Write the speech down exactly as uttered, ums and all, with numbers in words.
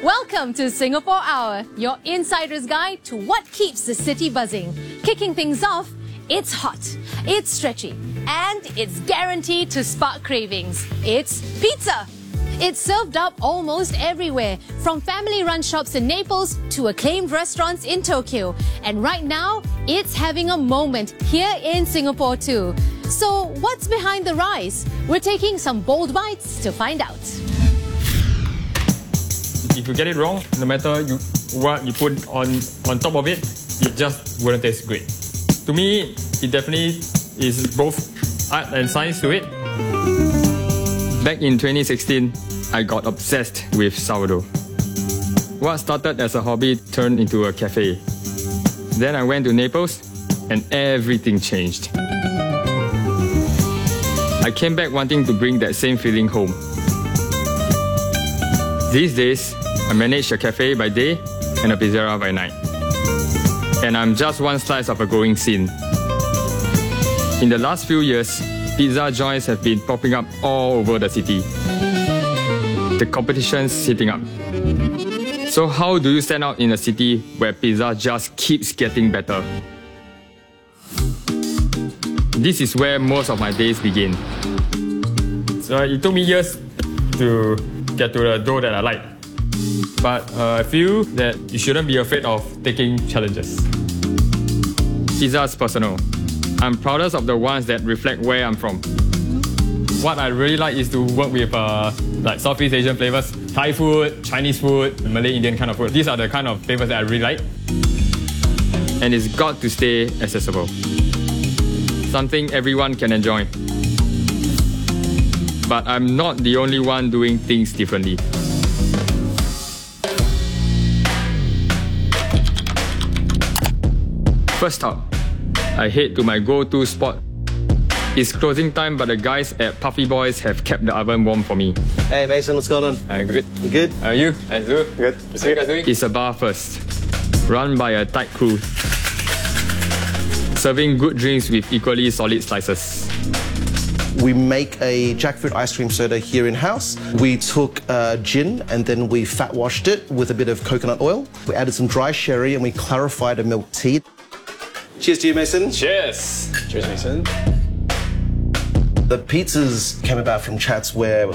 Welcome to Singapore Hour, your insider's guide to what keeps the city buzzing. Kicking things off, it's hot, it's stretchy, and it's guaranteed to spark cravings. It's pizza. It's served up almost everywhere, from family-run shops in Naples to acclaimed restaurants in Tokyo. And right now, it's having a moment here in Singapore too. So what's behind the rise? We're taking some bold bites to find out. If you get it wrong, no matter you, what you put on, on top of it, it just wouldn't taste great. To me, it definitely is both art and science to it. Back in twenty sixteen, I got obsessed with sourdough. What started as a hobby turned into a cafe. Then I went to Naples and everything changed. I came back wanting to bring that same feeling home. These days, I manage a cafe by day and a pizzeria by night. And I'm just one slice of a growing scene. In the last few years, pizza joints have been popping up all over the city. The competition's heating up. So how do you stand out in a city where pizza just keeps getting better? This is where most of my days begin. So it took me years to get to the dough that I like. But uh, I feel that you shouldn't be afraid of taking challenges. Pizza is personal. I'm proudest of the ones that reflect where I'm from. What I really like is to work with uh, like Southeast Asian flavors, Thai food, Chinese food, Malay Indian kind of food. These are the kind of flavors that I really like. And it's got to stay accessible. Something everyone can enjoy. But I'm not the only one doing things differently. First up, I head to my go-to spot. It's closing time, but the guys at Puffy Boys have kept the oven warm for me. Hey Mason, what's going on? I'm good. You good? How are you? I'm good. Good. How are you guys doing? It's a bar first, run by a tight crew, serving good drinks with equally solid slices. We make a jackfruit ice cream soda here in-house. We took uh, gin and then we fat washed it with a bit of coconut oil. We added some dry sherry and we clarified a milk tea. Cheers to you, Mason. Cheers! Cheers, Mason. The pizzas came about from chats where